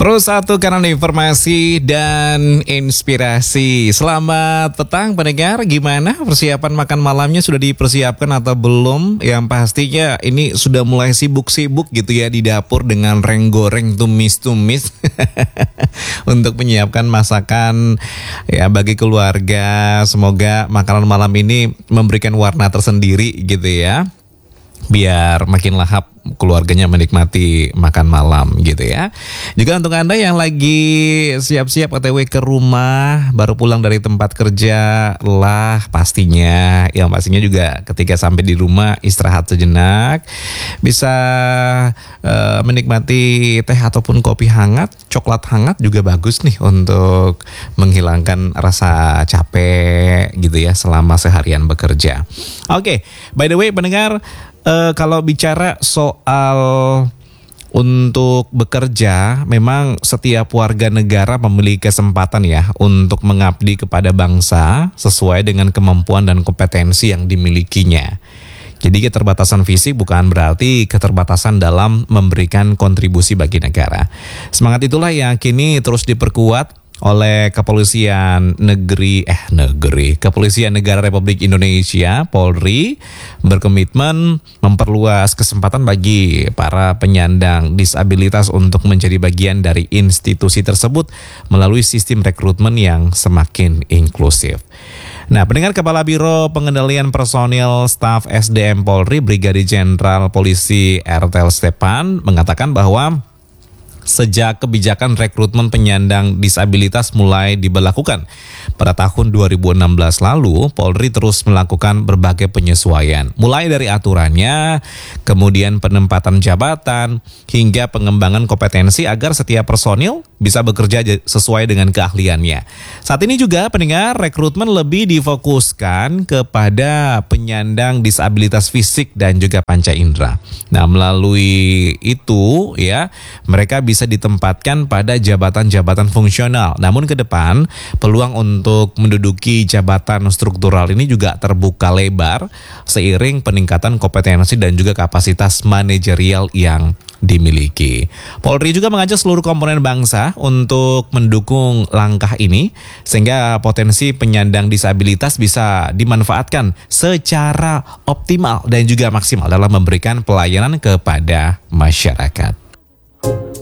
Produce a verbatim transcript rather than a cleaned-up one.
Terus satu kanal informasi dan inspirasi. Selamat petang pendengar, gimana persiapan makan malamnya, sudah dipersiapkan atau belum? Yang pastinya ini sudah mulai sibuk-sibuk gitu ya di dapur dengan reng-goreng, tumis-tumis untuk menyiapkan masakan ya bagi keluarga. Semoga makanan malam ini memberikan warna tersendiri gitu ya, biar makin lahap keluarganya menikmati makan malam gitu ya. Juga untuk Anda yang lagi siap-siap O T W ke rumah, baru pulang dari tempat kerja lah pastinya. Yang pastinya juga ketika sampai di rumah istirahat sejenak, bisa uh, menikmati teh ataupun kopi hangat, coklat hangat juga bagus nih untuk menghilangkan rasa capek gitu ya selama seharian bekerja. Oke, by the way pendengar, Uh, kalau bicara soal untuk bekerja, memang setiap warga negara memiliki kesempatan ya untuk mengabdi kepada bangsa sesuai dengan kemampuan dan kompetensi yang dimilikinya. Jadi keterbatasan fisik bukan berarti keterbatasan dalam memberikan kontribusi bagi negara. Semangat itulah yang kini terus diperkuat oleh Kepolisian Negeri eh negeri Kepolisian Negara Republik Indonesia, Polri, berkomitmen memperluas kesempatan bagi para penyandang disabilitas untuk menjadi bagian dari institusi tersebut melalui sistem rekrutmen yang semakin inklusif. Nah, pendengar, Kepala Biro Pengendalian Personil Staf S D M Polri, Brigadir Jenderal Polisi Ertel Stepan mengatakan bahwa sejak kebijakan rekrutmen penyandang disabilitas mulai diberlakukan pada tahun dua ribu enam belas lalu, Polri terus melakukan berbagai penyesuaian, mulai dari aturannya, kemudian penempatan jabatan, hingga pengembangan kompetensi agar setiap personil bisa bekerja sesuai dengan keahliannya. Saat ini juga pendengar, rekrutmen lebih difokuskan kepada penyandang disabilitas fisik dan juga panca indera. Nah, melalui itu ya, mereka bisa bisa ditempatkan pada jabatan-jabatan fungsional. Namun ke depan, peluang untuk menduduki jabatan struktural ini juga terbuka lebar seiring peningkatan kompetensi dan juga kapasitas manajerial yang dimiliki. Polri juga mengajak seluruh komponen bangsa untuk mendukung langkah ini sehingga potensi penyandang disabilitas bisa dimanfaatkan secara optimal dan juga maksimal dalam memberikan pelayanan kepada masyarakat.